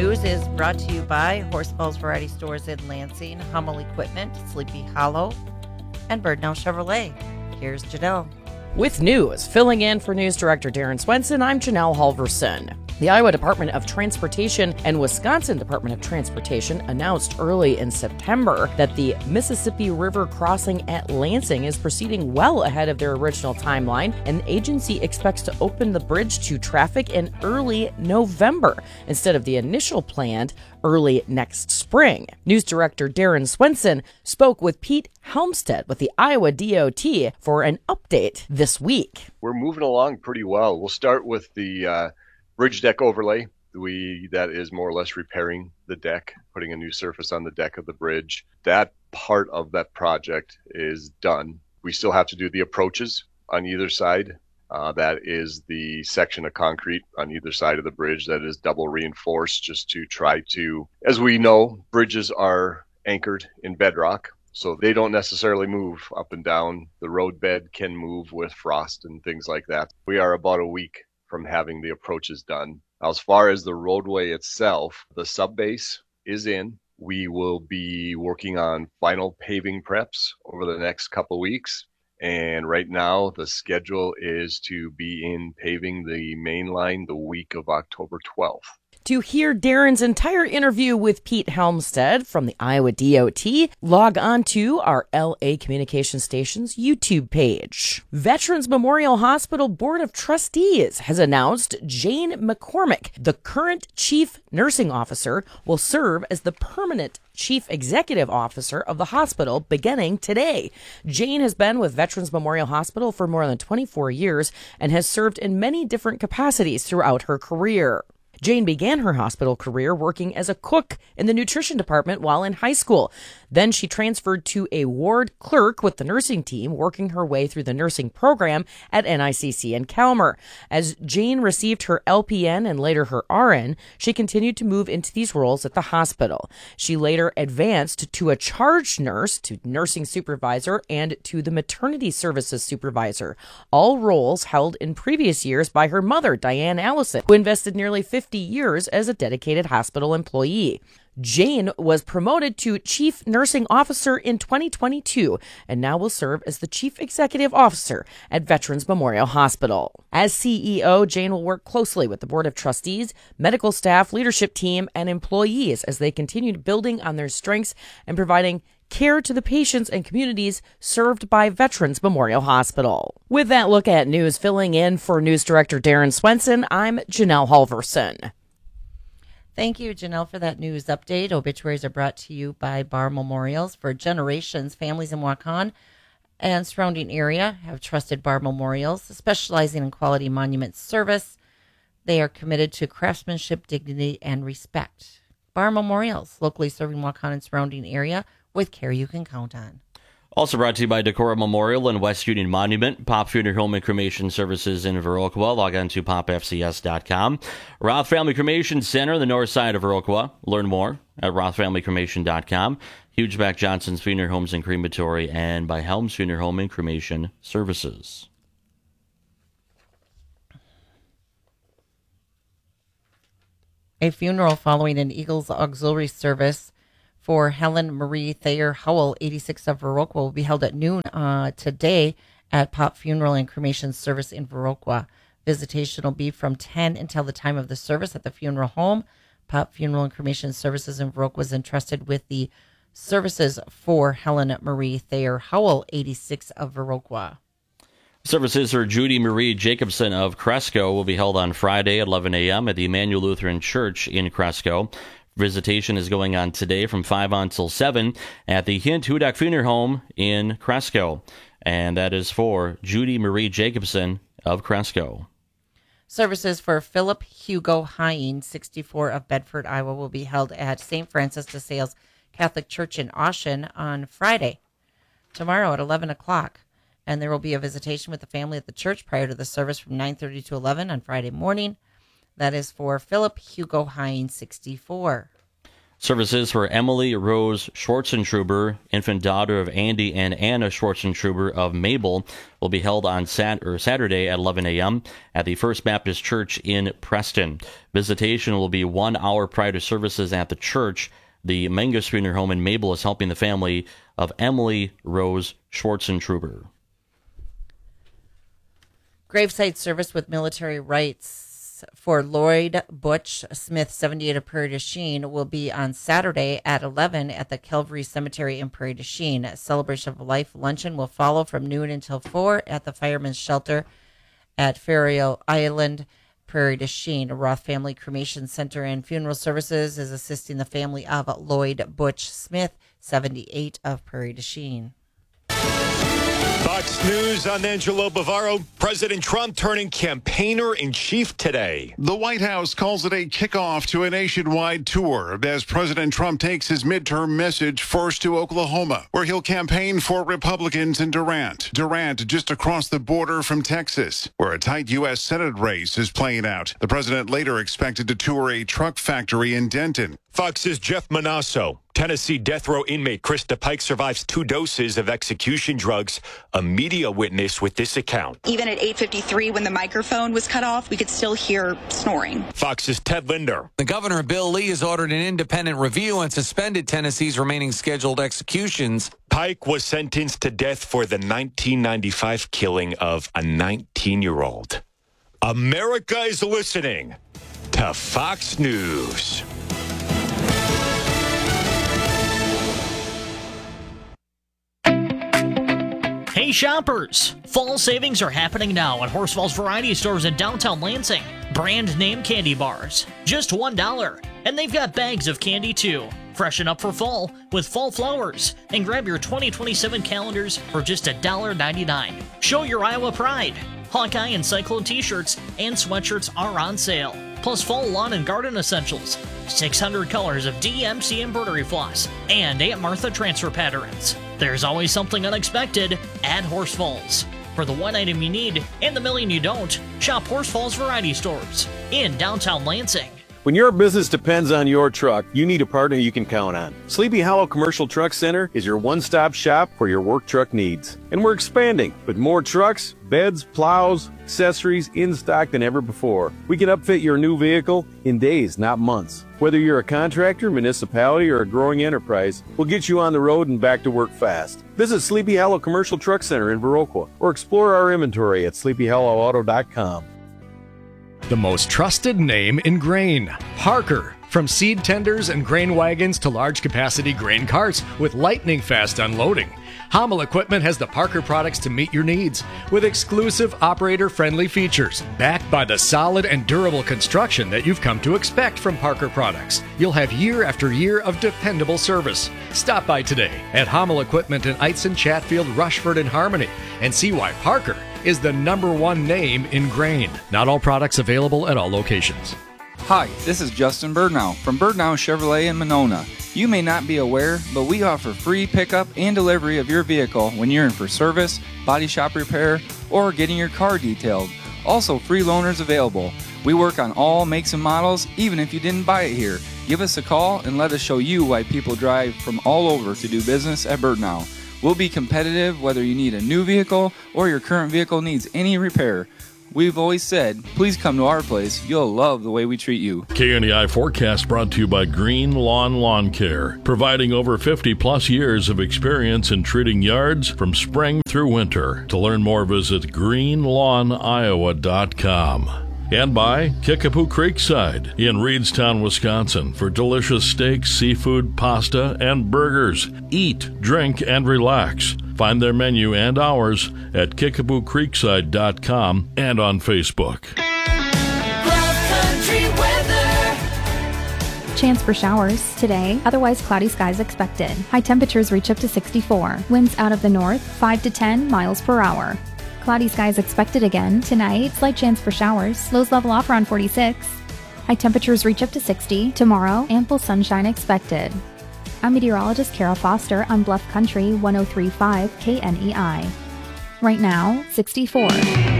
news is brought to you by Horsefall's Variety Stores in Lansing, Hummel Equipment, Sleepy Hollow, and Birdnell Chevrolet. Here's Janelle. With news, filling in for News Director Darren Swenson, I'm Janelle Halverson. The Iowa Department of Transportation and Wisconsin Department of Transportation announced early in September that the Mississippi River crossing at Lansing is proceeding well ahead of their original timeline, and the agency expects to open the bridge to traffic in early November instead of the initial planned early next spring. News Director Darren Swenson spoke with Pete Helmstead with the Iowa DOT for an update this week. We're moving along pretty well. We'll start with the bridge deck overlay. That is more or less repairing the deck, putting a new surface on the deck of the bridge. That part of that project is done. We still have to do the approaches on either side. That is the section of concrete on either side of the bridge that is double reinforced, just to try to, as we know, bridges are anchored in bedrock, so they don't necessarily move up and down. The road bed can move with frost and things like that. We are about a week from having the approaches done. As far as the roadway itself, the subbase is in. We will be working on final paving preps over the next couple weeks. And right now, the schedule is to be in paving the main line the week of October 12th. To hear Darren's entire interview with Pete Helmstead from the Iowa DOT, log on to our LA Communication Station's YouTube page. Veterans Memorial Hospital Board of Trustees has announced Jane McCormick, the current Chief Nursing Officer, will serve as the permanent Chief Executive Officer of the hospital beginning today. Jane has been with Veterans Memorial Hospital for more than 24 years and has served in many different capacities throughout her career. Jane began her hospital career working as a cook in the nutrition department while in high school. Then she transferred to a ward clerk with the nursing team, working her way through the nursing program at NICC in Calmer. As Jane received her LPN and later her RN, she continued to move into these roles at the hospital. She later advanced to a charge nurse, to nursing supervisor, and to the maternity services supervisor, all roles held in previous years by her mother, Diane Allison, who invested nearly 50 years as a dedicated hospital employee. Jane was promoted to Chief Nursing Officer in 2022 and now will serve as the Chief Executive Officer at Veterans Memorial Hospital. As CEO, Jane will work closely with the Board of Trustees, medical staff, leadership team, and employees as they continue building on their strengths and providing care to the patients and communities served by Veterans Memorial Hospital. With that look at news, filling in for News Director Darren Swenson, I'm Janelle Halverson. Thank you, Janelle, for that news update. Obituaries are brought to you by Bar Memorials. For generations, families in Waukon and surrounding area have trusted Bar Memorials, specializing in quality monument service. They are committed to craftsmanship, dignity, and respect. Bar Memorials, locally serving Waukon and surrounding area with care you can count on. Also brought to you by Decorah Memorial and West Union Monument, Pop Funeral Home and Cremation Services in Viroqua. Log on to popfcs.com. Roth Family Cremation Center, the north side of Viroqua. Learn more at rothfamilycremation.com. Hugeback Johnson's Funeral Homes and Crematory, and by Helms Funeral Home and Cremation Services. A funeral following an Eagles Auxiliary service for Helen Marie Thayer Howell, 86 of Viroqua, will be held at noon today at Pop Funeral and Cremation Service in Viroqua. Visitation will be from 10 until the time of the service at the funeral home. Pop Funeral and Cremation Services in Viroqua is entrusted with the services for Helen Marie Thayer Howell, 86 of Viroqua. Services for Judy Marie Jacobson of Cresco will be held on Friday at 11 a.m. at the Emmanuel Lutheran Church in Cresco. Visitation is going on today from 5 until 7 at the Hint Hudak Funeral Home in Cresco. And that is for Judy Marie Jacobson of Cresco. Services for Philip Hugo Hine, 64 of Bedford, Iowa, will be held at St. Francis de Sales Catholic Church in Austin on Friday, tomorrow at 11 o'clock. And there will be a visitation with the family at the church prior to the service from 9:30 to 11 on Friday morning. That is for Philip Hugo Hine, 64. Services for Emily Rose Schwarzentruber, infant daughter of Andy and Anna Schwarzentruber of Mabel, will be held on Saturday at 11 a.m. at the First Baptist Church in Preston. Visitation will be 1 hour prior to services at the church. The Mengus Funeral Home in Mabel is helping the family of Emily Rose Schwarzentruber. Graveside service with military rites for Lloyd Butch Smith, 78 of Prairie du Chien, will be on Saturday at 11 at the Calvary Cemetery in Prairie du Chien. A Celebration of Life luncheon will follow from noon until 4 at the Fireman's Shelter at Ferrier Island, Prairie du Chien. Roth Family Cremation Center and Funeral Services is assisting the family of Lloyd Butch Smith, 78 of Prairie du Chien. Fox News, I'm Angelo Bavaro. President Trump turning campaigner-in-chief today. The White House calls it a kickoff to a nationwide tour as President Trump takes his midterm message first to Oklahoma, where he'll campaign for Republicans in Durant. Durant just across the border from Texas, where a tight U.S. Senate race is playing out. The president later expected to tour a truck factory in Denton. Fox's Jeff Manasso. Tennessee death row inmate Krista Pike survives 2 doses of execution drugs. A media witness with this account. Even at 8:53, when the microphone was cut off, we could still hear snoring. Fox's Ted Linder. The governor, Bill Lee, has ordered an independent review and suspended Tennessee's remaining scheduled executions. Pike was sentenced to death for the 1995 killing of a 19-year-old. America is listening to Fox News. Hey shoppers! Fall savings are happening now at Horsfall's Variety Stores in downtown Lansing. Brand name candy bars, just $1. And they've got bags of candy too. Freshen up for fall with fall flowers and grab your 2027 calendars for just $1.99. Show your Iowa pride. Hawkeye and Cyclone t-shirts and sweatshirts are on sale. Plus fall lawn and garden essentials, 600 colors of DMC embroidery floss, and Aunt Martha transfer patterns. There's always something unexpected at Horsfalls. For the one item you need and the million you don't, shop Horsfalls Variety Stores in downtown Lansing. When your business depends on your truck, you need a partner you can count on. Sleepy Hollow Commercial Truck Center is your one-stop shop for your work truck needs. And we're expanding with more trucks, beds, plows, accessories in stock than ever before. We can upfit your new vehicle in days, not months. Whether you're a contractor, municipality, or a growing enterprise, we'll get you on the road and back to work fast. Visit Sleepy Hollow Commercial Truck Center in Viroqua or explore our inventory at sleepyhollowauto.com. The most trusted name in grain, Parker. From seed tenders and grain wagons to large capacity grain carts with lightning fast unloading, Hummel Equipment has the Parker products to meet your needs with exclusive operator-friendly features. Backed by the solid and durable construction that you've come to expect from Parker products, you'll have year after year of dependable service. Stop by today at Hummel Equipment in Eitzen, Chatfield, Rushford, and Harmony and see why Parker is the #1 name in grain. Not all products available at all locations. Hi, this is Justin Birdnow from Birdnow Chevrolet in Monona. You may not be aware, but we offer free pickup and delivery of your vehicle when you're in for service, body shop repair, or getting your car detailed. Also, free loaners available. We work on all makes and models, even if you didn't buy it here. Give us a call and let us show you why people drive from all over to do business at Birdnow. We'll be competitive whether you need a new vehicle or your current vehicle needs any repair. We've always said, please come to our place. You'll love the way we treat you. KNEI forecast brought to you by Green Lawn Lawn Care, providing over 50-plus years of experience in treating yards from spring through winter. To learn more, visit greenlawniowa.com. And by Kickapoo Creekside in Reedstown, Wisconsin for delicious steaks, seafood, pasta, and burgers. Eat, drink, and relax. Find their menu and hours at KickapooCreekside.com and on Facebook. Chance for showers today, otherwise cloudy skies expected. High temperatures reach up to 64. Winds out of the north, 5 to 10 miles per hour. Cloudy skies expected again tonight. Slight chance for showers. Lows level off around 46. High temperatures reach up to 60. Tomorrow, ample sunshine expected. I'm meteorologist Kara Foster on Bluff Country 103.5 KNEI. Right now, 64.